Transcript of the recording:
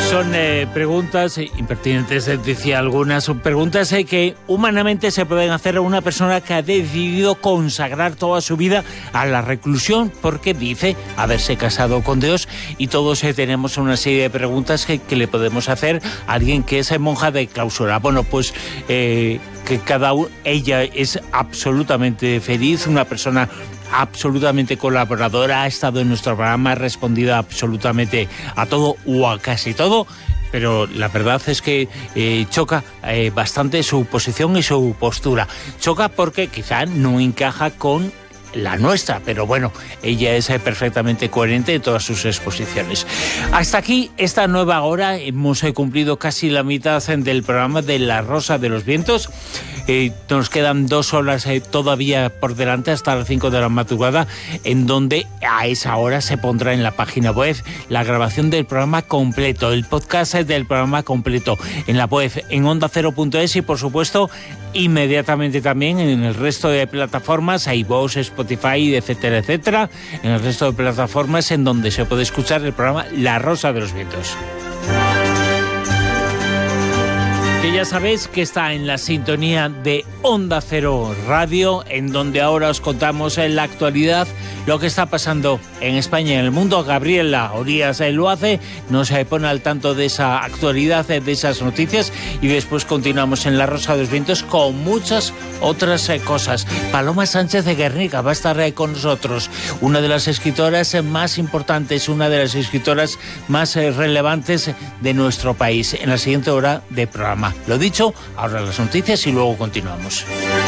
Son preguntas impertinentes, decía algunas, son preguntas que humanamente se pueden hacer a una persona que ha decidido consagrar toda su vida a la reclusión porque dice haberse casado con Dios, y todos tenemos una serie de preguntas que le podemos hacer a alguien que es monja de clausura. Bueno, pues que ella es absolutamente feliz, una persona absolutamente colaboradora, ha estado en nuestro programa, ha respondido absolutamente a todo o a casi todo, pero la verdad es que choca bastante su posición y su postura. Choca porque quizá no encaja con la nuestra, pero bueno, ella es perfectamente coherente en todas sus exposiciones. Hasta aquí esta nueva hora, hemos cumplido casi la mitad del programa de La Rosa de los Vientos. Nos quedan 2 horas todavía por delante hasta las 5 de la madrugada, en donde a esa hora se pondrá en la página web la grabación del programa completo, el podcast del programa completo en la web, en ondacero.es, y por supuesto inmediatamente también en el resto de plataformas, iVoox, Spotify, etcétera, etcétera, en el resto de plataformas en donde se puede escuchar el programa La Rosa de los Vientos. Que ya sabéis que está en la sintonía de Onda Cero Radio, en donde ahora os contamos en la actualidad lo que está pasando en España y en el mundo. Gabriela Orías lo hace, nos pone al tanto de esa actualidad, de esas noticias, y después continuamos en La Rosa de los Vientos con muchas otras cosas. Paloma Sánchez de Guernica va a estar con nosotros, una de las escritoras más importantes, una de las escritoras más relevantes de nuestro país, en la siguiente hora de programa. Lo dicho, ahora las noticias y luego continuamos.